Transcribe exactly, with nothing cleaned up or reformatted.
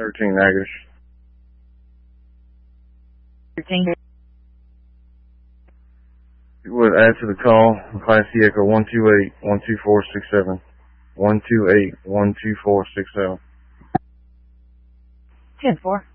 thirteen negative. thirteen. You would add to the call, Class C Echo one two eight, one two four six seven. one two eight, one two four six seven. ten four.